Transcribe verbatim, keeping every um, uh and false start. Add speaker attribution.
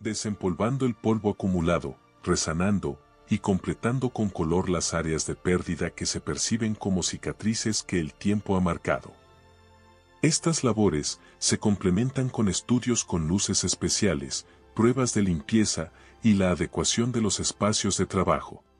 Speaker 1: desempolvando el polvo acumulado, resanando y completando con color las áreas de pérdida que se perciben como cicatrices que el tiempo ha marcado. Estas labores se complementan con estudios con luces especiales, pruebas de limpieza y la adecuación de los espacios de trabajo.